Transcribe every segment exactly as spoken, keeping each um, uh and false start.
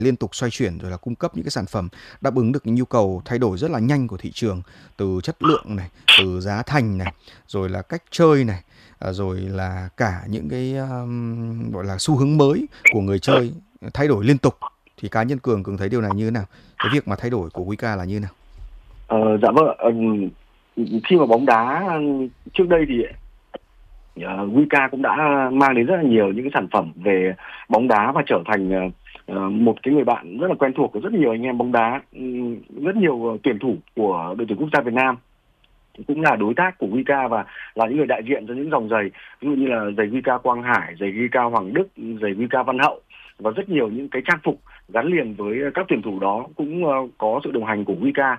liên tục xoay chuyển rồi là cung cấp những cái sản phẩm đáp ứng được những nhu cầu thay đổi rất là nhanh của thị trường, từ chất lượng này, từ giá thành này, rồi là cách chơi này, à, rồi là cả những cái um, gọi là xu hướng mới của người chơi thay đổi liên tục. Thì cá nhân Cường Cường thấy điều này như thế nào? Cái việc mà thay đổi của Wika là như thế nào? Ờ, dạ vâng, ờ, khi mà bóng đá trước đây thì uh, Wika cũng đã mang đến rất là nhiều những cái sản phẩm về bóng đá và trở thành uh, một cái người bạn rất là quen thuộc của rất nhiều anh em bóng đá, um, rất nhiều uh, tuyển thủ của đội tuyển quốc gia Việt Nam cũng là đối tác của Wika và là những người đại diện cho những dòng giày, ví dụ như là giày Wika Quang Hải, giày Wika Hoàng Đức, giày Wika Văn Hậu và rất nhiều những cái trang phục gắn liền với các tuyển thủ đó cũng uh, có sự đồng hành của Wika.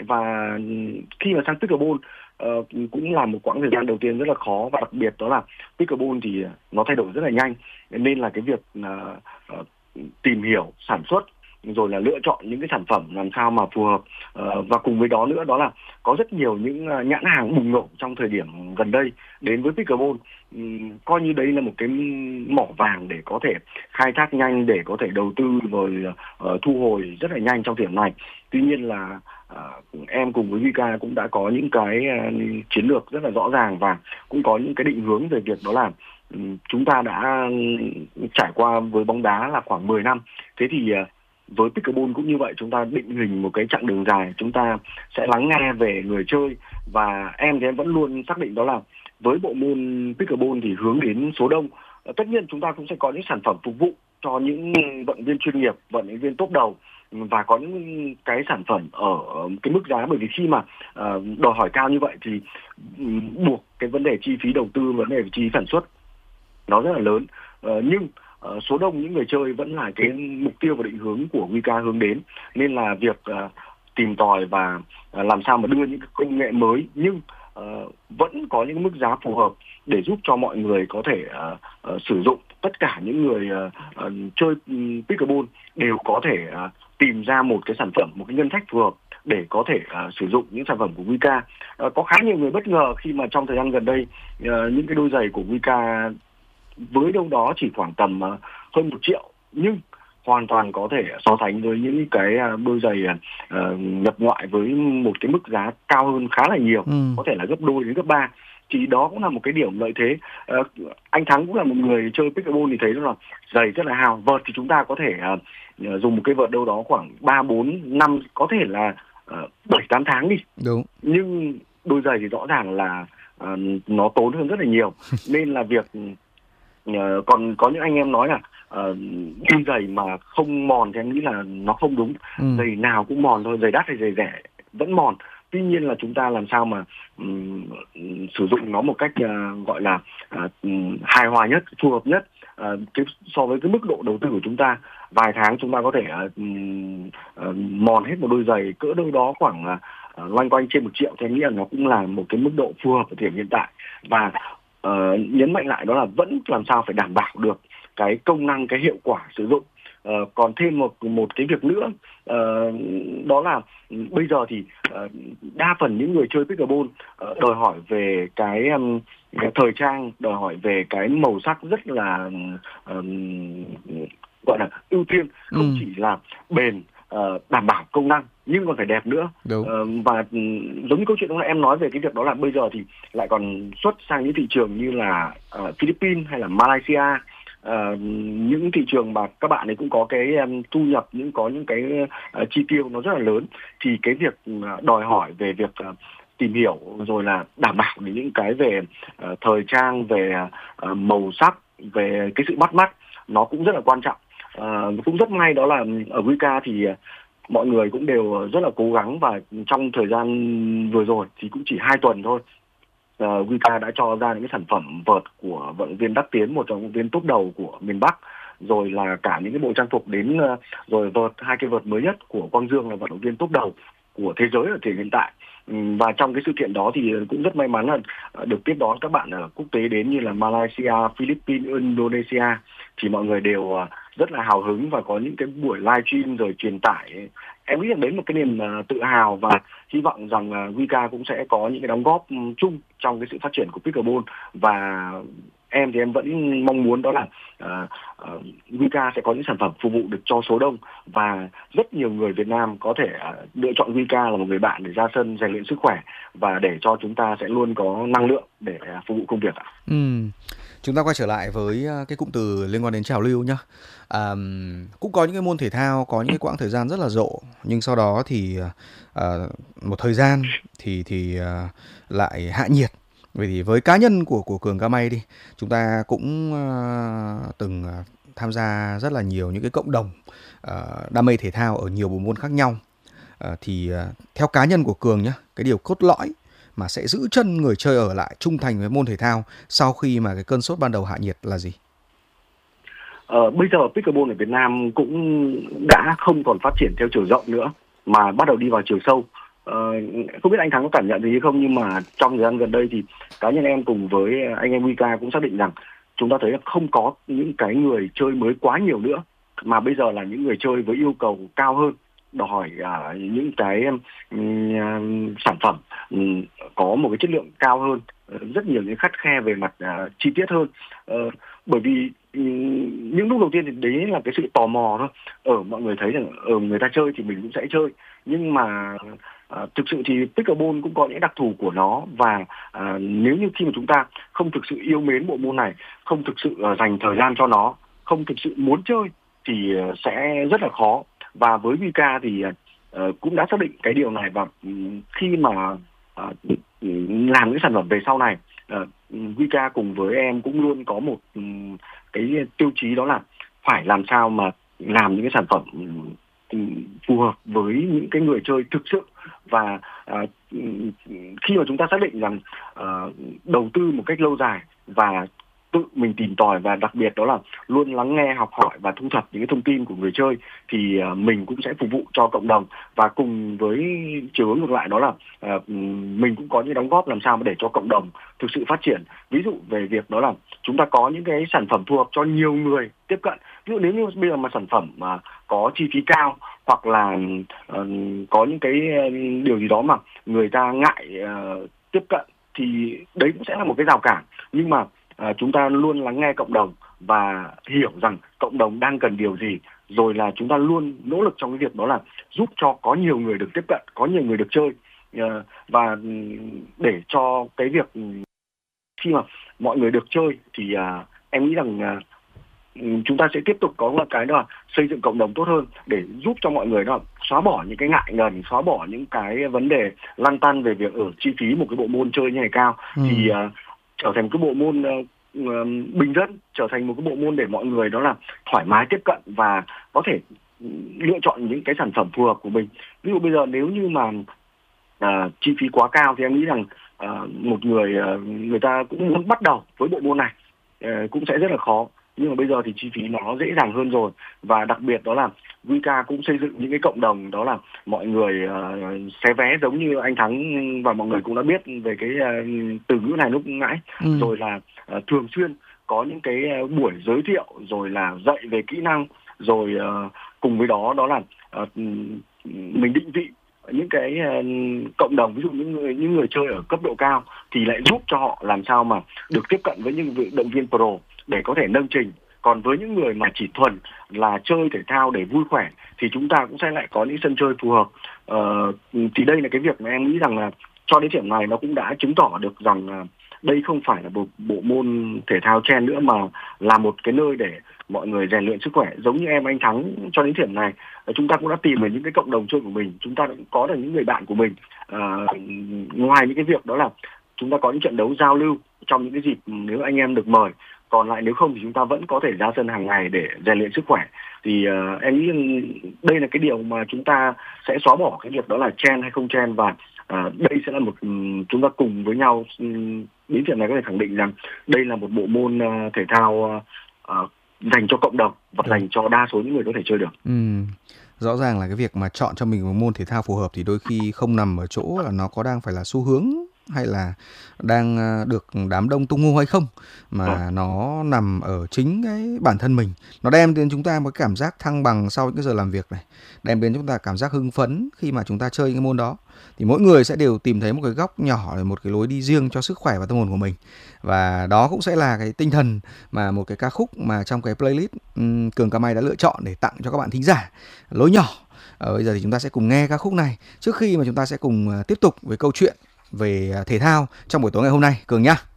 Và khi mà sang pickleball uh, cũng là một quãng thời gian đầu tiên rất là khó, và đặc biệt đó là pickleball thì nó thay đổi rất là nhanh, nên là cái việc uh, uh, tìm hiểu sản xuất rồi là lựa chọn những cái sản phẩm làm sao mà phù hợp, uh, và cùng với đó nữa đó là có rất nhiều những uh, nhãn hàng bùng nổ trong thời điểm gần đây đến với pickleball, um, coi như đấy là một cái mỏ vàng để có thể khai thác nhanh, để có thể đầu tư rồi uh, thu hồi rất là nhanh trong thời điểm này. Tuy nhiên là uh, em cùng với Wika cũng đã có những cái uh, chiến lược rất là rõ ràng và cũng có những cái định hướng về việc đó là um, chúng ta đã trải qua với bóng đá là khoảng mười năm. Thế thì uh, với pickleball cũng như vậy, chúng ta định hình một cái chặng đường dài, chúng ta sẽ lắng nghe về người chơi, và em thì em vẫn luôn xác định đó là với bộ môn pickleball thì hướng đến số đông. Tất nhiên chúng ta cũng sẽ có những sản phẩm phục vụ cho những vận động viên chuyên nghiệp, vận động viên top đầu, và có những cái sản phẩm ở cái mức giá, bởi vì khi mà uh, đòi hỏi cao như vậy thì um, buộc cái vấn đề chi phí đầu tư, vấn đề chi phí sản xuất nó rất là lớn. Uh, nhưng uh, số đông những người chơi vẫn là cái mục tiêu và định hướng của Wika hướng đến, nên là việc uh, tìm tòi và uh, làm sao mà đưa những cái công nghệ mới nhưng uh, vẫn có những mức giá phù hợp để giúp cho mọi người có thể uh, uh, sử dụng. Tất cả những người uh, uh, chơi um, pickleball đều có thể uh, tìm ra một cái sản phẩm, một cái ngân sách phù hợp để có thể uh, sử dụng những sản phẩm của Wika. Uh, có khá nhiều người bất ngờ khi mà trong thời gian gần đây uh, những cái đôi giày của Wika với đâu đó chỉ khoảng tầm uh, hơn một triệu, nhưng hoàn toàn có thể so sánh với những cái uh, đôi giày uh, nhập ngoại với một cái mức giá cao hơn khá là nhiều, ừ. có thể là gấp đôi đến gấp ba. Thì đó cũng là một cái điểm lợi thế. Uh, anh Thắng cũng là một người chơi pickleball thì thấy đó là giày rất là hào. Vợt thì chúng ta có thể uh, dùng một cái vợt đâu đó khoảng ba, bốn, năm, có thể là uh, bảy, tám tháng đi. Đúng. Nhưng đôi giày thì rõ ràng là uh, nó tốn hơn rất là nhiều. Nên là việc uh, còn có những anh em nói là uh, đi giày mà không mòn thì anh nghĩ là nó không đúng. Ừ. Giày nào cũng mòn thôi, giày đắt hay giày rẻ vẫn mòn. Tuy nhiên là chúng ta làm sao mà um, sử dụng nó một cách uh, gọi là uh, hài hòa nhất, phù hợp nhất uh, cái, so với cái mức độ đầu tư của chúng ta. Vài tháng chúng ta có thể uh, uh, mòn hết một đôi giày cỡ đâu đó khoảng uh, loanh quanh trên một triệu, thì em nghĩ là nó cũng là một cái mức độ phù hợp ở thời điểm hiện tại. Và uh, nhấn mạnh lại đó là vẫn làm sao phải đảm bảo được cái công năng, cái hiệu quả sử dụng. Uh, còn thêm một một cái việc nữa, uh, đó là bây giờ thì uh, đa phần những người chơi pickleball uh, đòi hỏi về cái, um, cái thời trang, đòi hỏi về cái màu sắc rất là um, gọi là ưu tiên, không ừ. chỉ là bền, uh, đảm bảo công năng nhưng còn phải đẹp nữa. Uh, và um, giống như câu chuyện đó là em nói về cái việc đó là bây giờ thì lại còn xuất sang những thị trường như là uh, Philippines hay là Malaysia. Uh, những thị trường mà các bạn ấy cũng có cái um, thu nhập, những có những cái uh, chi tiêu nó rất là lớn, thì cái việc uh, đòi hỏi về việc uh, tìm hiểu rồi là đảm bảo những cái về uh, thời trang, về uh, màu sắc, về cái sự bắt mắt nó cũng rất là quan trọng. Uh, cũng rất may đó là ở Wika thì uh, mọi người cũng đều rất là cố gắng, và trong thời gian vừa rồi thì cũng chỉ hai tuần thôi, Uh, Wika đã cho ra những cái sản phẩm vợt của vận động viên Đắc Tiến, một vận động viên top đầu của miền Bắc, rồi là cả những cái bộ trang phục đến uh, rồi vợt, hai cái vợt mới nhất của Quang Dương là vận động viên top đầu của thế giới ở thời hiện tại. Um, và trong cái sự kiện đó thì cũng rất may mắn là uh, được tiếp đón các bạn ở quốc tế đến như là Malaysia, Philippines, Indonesia, thì mọi người đều uh, rất là hào hứng và có những cái buổi live stream rồi truyền tải. Em nghĩ rằng đấy một cái niềm uh, tự hào, và hy vọng rằng uh, Wika cũng sẽ có những cái đóng góp um, chung trong cái sự phát triển của pickleball, và em thì em vẫn mong muốn đó là uh, uh, Wika sẽ có những sản phẩm phục vụ được cho số đông, và rất nhiều người Việt Nam có thể uh, lựa chọn Wika là một người bạn để ra sân rèn luyện sức khỏe và để cho chúng ta sẽ luôn có năng lượng để uh, phục vụ công việc ạ. Ừ. Chúng ta quay trở lại với cái cụm từ liên quan đến trào lưu nhá. À, cũng có những cái môn thể thao có những cái quãng thời gian rất là rộ, nhưng sau đó thì à, một thời gian thì thì à, lại hạ nhiệt. Vậy thì với cá nhân của của Cường Gamay đi, chúng ta cũng à, từng à, tham gia rất là nhiều những cái cộng đồng à, đam mê thể thao ở nhiều bộ môn khác nhau. À, thì à, theo cá nhân của Cường nhá, cái điều cốt lõi mà sẽ giữ chân người chơi ở lại trung thành với môn thể thao sau khi mà cái cơn sốt ban đầu hạ nhiệt là gì? Ờ, bây giờ pickleball ở Việt Nam cũng đã không còn phát triển theo chiều rộng nữa mà bắt đầu đi vào chiều sâu. Ờ, không biết anh Thắng có cảm nhận gì hay không, nhưng mà trong thời gian gần đây thì cá nhân em cùng với anh em Wika cũng xác định rằng chúng ta thấy là không có những cái người chơi mới quá nhiều nữa, mà bây giờ là những người chơi với yêu cầu cao hơn, đòi hỏi uh, những cái um, sản phẩm um, có một cái chất lượng cao hơn, uh, rất nhiều những khắt khe về mặt uh, chi tiết hơn. Uh, bởi vì um, những lúc đầu tiên thì đấy là cái sự tò mò thôi. Ở mọi người thấy rằng ở người ta chơi thì mình cũng sẽ chơi, nhưng mà uh, thực sự thì pickleball cũng có những đặc thù của nó, và uh, nếu như khi mà chúng ta không thực sự yêu mến bộ môn này, không thực sự uh, dành thời gian cho nó, không thực sự muốn chơi thì uh, sẽ rất là khó. Và với Wika thì uh, cũng đã xác định cái điều này, và um, khi mà uh, làm những sản phẩm về sau này, uh, Wika cùng với em cũng luôn có một um, cái tiêu chí, đó là phải làm sao mà làm những cái sản phẩm um, phù hợp với những cái người chơi thực sự. Và uh, khi mà chúng ta xác định rằng uh, đầu tư một cách lâu dài và tự mình tìm tòi, và đặc biệt đó là luôn lắng nghe, học hỏi và thu thập những cái thông tin của người chơi, thì uh, mình cũng sẽ phục vụ cho cộng đồng. Và cùng với chiều hướng ngược lại, đó là uh, mình cũng có những đóng góp làm sao để cho cộng đồng thực sự phát triển. Ví dụ về việc đó là chúng ta có những cái sản phẩm phù hợp cho nhiều người tiếp cận. Ví dụ nếu như bây giờ mà sản phẩm mà có chi phí cao, hoặc là uh, có những cái uh, điều gì đó mà người ta ngại uh, tiếp cận, thì đấy cũng sẽ là một cái rào cản. Nhưng mà À, chúng ta luôn lắng nghe cộng đồng và hiểu rằng cộng đồng đang cần điều gì, rồi là chúng ta luôn nỗ lực trong cái việc đó là giúp cho có nhiều người được tiếp cận, có nhiều người được chơi, à, và để cho cái việc khi mà mọi người được chơi thì à, em nghĩ rằng à, chúng ta sẽ tiếp tục có một cái đó là xây dựng cộng đồng tốt hơn, để giúp cho mọi người đó xóa bỏ những cái ngại ngần, xóa bỏ những cái vấn đề lăn tăn về việc ở chi phí một cái bộ môn chơi như này cao, ừ. thì à, trở thành một cái bộ môn uh, bình dân, trở thành một cái bộ môn để mọi người đó là thoải mái tiếp cận và có thể lựa chọn những cái sản phẩm phù hợp của mình. Ví dụ bây giờ nếu như mà uh, chi phí quá cao thì em nghĩ rằng uh, một người uh, người ta cũng muốn bắt đầu với bộ môn này uh, cũng sẽ rất là khó. Nhưng mà bây giờ thì chi phí nó dễ dàng hơn rồi, và đặc biệt đó là Wika cũng xây dựng những cái cộng đồng, đó là mọi người uh, xé vé, giống như anh Thắng và mọi người cũng đã biết về cái uh, từ ngữ này lúc nãy, ừ. rồi là uh, thường xuyên có những cái uh, buổi giới thiệu, rồi là dạy về kỹ năng, rồi uh, cùng với đó đó là uh, mình định vị những cái uh, cộng đồng, ví dụ những người những người chơi ở cấp độ cao thì lại giúp cho họ làm sao mà được tiếp cận với những vận động viên pro để có thể nâng trình. Còn với những người mà chỉ thuần là chơi thể thao để vui khỏe thì chúng ta cũng sẽ lại có những sân chơi phù hợp. Ờ, thì đây là cái việc mà em nghĩ rằng là cho đến điểm này nó cũng đã chứng tỏ được rằng là đây không phải là một bộ môn thể thao trend nữa, mà là một cái nơi để mọi người rèn luyện sức khỏe. Giống như em, anh Thắng, cho đến điểm này chúng ta cũng đã tìm được những cái cộng đồng chơi của mình, chúng ta cũng có được những người bạn của mình. À, ngoài những cái việc đó là chúng ta có những trận đấu giao lưu trong những cái dịp nếu anh em được mời, còn lại nếu không thì chúng ta vẫn có thể ra sân hàng ngày để rèn luyện sức khỏe. Thì uh, em nghĩ đây là cái điều mà chúng ta sẽ xóa bỏ cái việc đó là trend hay không trend, và uh, đây sẽ là một um, chúng ta cùng với nhau um, đến chuyện này có thể khẳng định rằng đây là một bộ môn uh, thể thao uh, uh, dành cho cộng đồng và ừ. dành cho đa số những người có thể chơi được. Ừ. Rõ ràng là cái việc mà chọn cho mình một môn thể thao phù hợp thì đôi khi không nằm ở chỗ là nó có đang phải là xu hướng hay là đang à, được đám đông tung hô hay không, Vâng. mà nó nằm ở chính cái bản thân mình. Nó đem đến chúng ta một cái cảm giác thăng bằng sau những cái giờ làm việc này, đem đến chúng ta cảm giác hưng phấn khi mà chúng ta chơi cái môn đó. Thì mỗi người sẽ đều tìm thấy một cái góc nhỏ, một cái lối đi riêng cho sức khỏe và tâm hồn của mình. Và đó cũng sẽ là cái tinh thần mà một cái ca khúc mà trong cái playlist um, Cường Ca May đã lựa chọn để tặng cho các bạn thính giả. Lối nhỏ. Ờ, bây giờ thì chúng ta sẽ cùng nghe ca khúc này trước khi mà chúng ta sẽ cùng uh, tiếp tục với câu chuyện về uh, thể thao trong buổi tối ngày hôm nay, Cường nhá.